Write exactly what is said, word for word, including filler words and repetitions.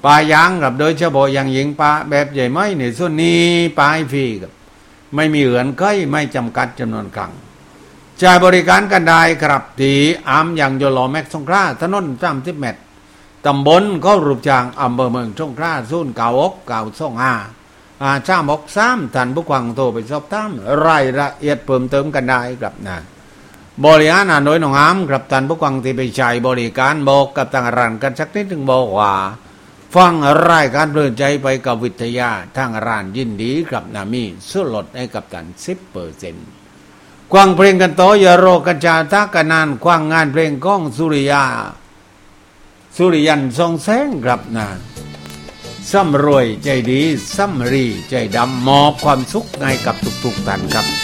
ปลายางกับโดยเฉพาะอย่างยิ่งปลาแบบใหญ่ไม้ในส่วนนี้ปลาฟรีกับไม่มีเหือนไขไม่จำกัดจำนวนครั้งจ่ายบริการกันได้ครับที่อามอย่างโยโลแม็กสงขลาถนนสามสิบเมตรตำบลก็รูปจางอำเภอเมืองสงขลาศูนย์เก่าอกเก่าส่งอาอาจ้ามอกซ้ำท่านผู้ฟังโทรไปสอบถามรายละเอียดเพิ่มเติมกันได้ครับนะบริหารโดยน้องอามครับท่านผู้ฟังที่ไปใช้บริการบอกกับทางร้านกันสักนิดนึงบอกว่าฟังรายการเพลินใจไปกับวิทยาทางร้านยินดีครับนามีส่วนลดให้กับท่าน สิบเปอร์เซ็นต์ กวางเพลงกันโตอย่าโรกันจาทักกันนานกวางงานเพลงก้องสุริยาสุริยันทรงแสงครับนะซ้ำรวยใจดีซ้ำรีใจดำมอบความสุขให้กับทุกๆท่านครับ